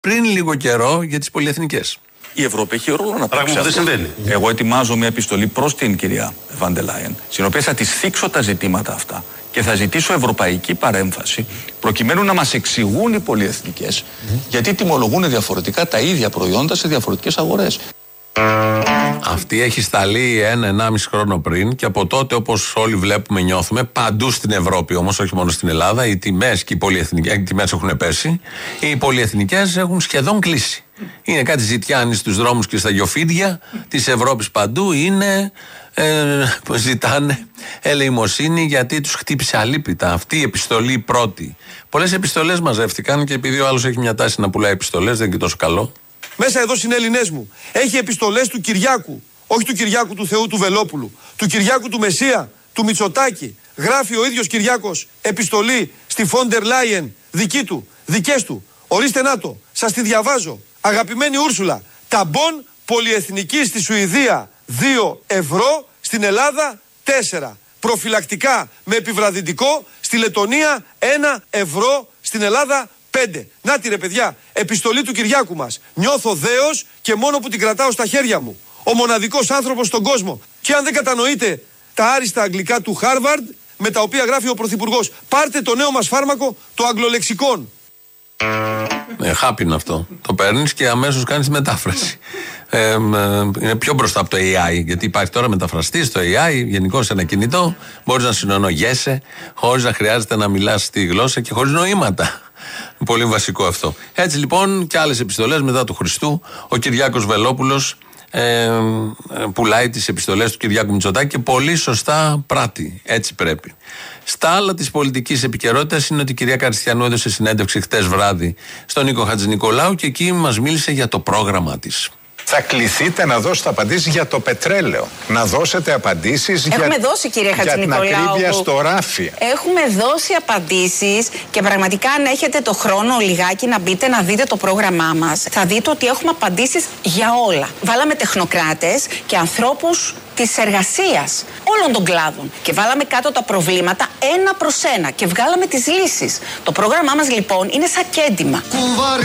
πριν λίγο καιρό για τις πολυεθνικές. Η Ευρώπη έχει ρόλο να παίξει. Πράγμα που δεν συμβαίνει. Εγώ ετοιμάζω μια επιστολή προς την κυρία Βαν-ντερ Λάιεν, στην οποία θα της θίξω τα ζητήματα αυτά και θα ζητήσω ευρωπαϊκή παρέμβαση, προκειμένου να μας εξηγούν οι πολυεθνικές γιατί τιμολογούν διαφορετικά τα ίδια προϊόντα σε διαφορετικές αγορές. Αυτή έχει σταλεί 1-1,5 χρόνο πριν και από τότε, όπως όλοι βλέπουμε, νιώθουμε, παντού στην Ευρώπη όμως, όχι μόνο στην Ελλάδα, οι τιμές και οι πολυεθνικές, οι τιμές έχουν πέσει, οι πολυεθνικές έχουν σχεδόν κλείσει. Είναι κάτι ζητιάνοι στους δρόμους και στα γιοφίδια της Ευρώπης παντού, είναι, ζητάνε ελεημοσύνη γιατί τους χτύπησε αλίπητα αυτή η επιστολή πρώτη. Πολλές επιστολές μαζεύτηκαν και επειδή ο άλλος έχει μια τάση να πουλάει επιστολές, δεν είναι και τόσο καλό. Μέσα εδώ συνέλληνές μου έχει επιστολές του Κυριάκου, όχι του Κυριάκου του Θεού του Βελόπουλου, του Κυριάκου του Μεσσία, του Μητσοτάκη. Γράφει ο ίδιος Κυριάκος επιστολή στη Βαν-ντερ Λάιεν, δική του, δικές του. Ορίστε να το, σας τη διαβάζω. Αγαπημένη Ούρσουλα, τα μπον πολυεθνική στη Σουηδία 2 ευρώ, στην Ελλάδα 4. Προφυλακτικά με επιβραδυτικό στη Λετονία 1 ευρώ, στην Ελλάδα 5. Να τη ρε παιδιά, επιστολή του Κυριάκου μας. Νιώθω δέος και μόνο που την κρατάω στα χέρια μου. Ο μοναδικός άνθρωπος στον κόσμο. Και αν δεν κατανοείτε τα άριστα αγγλικά του Χάρβαρντ, με τα οποία γράφει ο Πρωθυπουργός, πάρτε το νέο μας φάρμακο, το αγγλολεξικόν. Χάπιν αυτό. Το παίρνεις και αμέσως κάνεις τη μετάφραση. Είναι πιο μπροστά από το AI, γιατί υπάρχει τώρα μεταφραστή στο AI, γενικώς ένα κινητό. Μπορείς να συνονογέσαι χωρίς να χρειάζεται να μιλάς τη γλώσσα και χωρίς νοήματα. Πολύ βασικό αυτό. Έτσι λοιπόν και άλλες επιστολές μετά του Χριστού. Ο Κυριάκος Βελόπουλος πουλάει τις επιστολές του Κυριάκου Μητσοτάκη και πολύ σωστά πράττει. Έτσι πρέπει. Στα άλλα της πολιτικής επικαιρότητας είναι ότι η κυρία Καριστιανού έδωσε συνέντευξη χτες βράδυ στον Νίκο Χατζηνικολάου και εκεί μας μίλησε για το πρόγραμμα της. Θα κληθείτε να δώσετε απαντήσεις για το πετρέλαιο. Να δώσετε απαντήσεις για την ακρίβεια στο ράφι. Έχουμε δώσει απαντήσεις και πραγματικά αν έχετε το χρόνο λιγάκι να μπείτε να δείτε το πρόγραμμά μας, θα δείτε ότι έχουμε απαντήσεις για όλα. Βάλαμε τεχνοκράτες και ανθρώπους της εργασίας όλων των κλάδων και βάλαμε κάτω τα προβλήματα ένα προς ένα και βγάλαμε τις λύσεις. Το πρόγραμμά μας λοιπόν είναι σαν κέντημα.